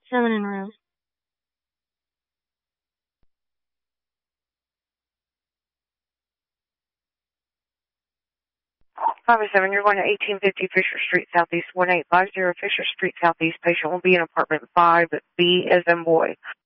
feminine room. 507, you're going to 1850 Fisher Street Southeast, 1850 Fisher Street Southeast. Patient will be in apartment 5B as in boy.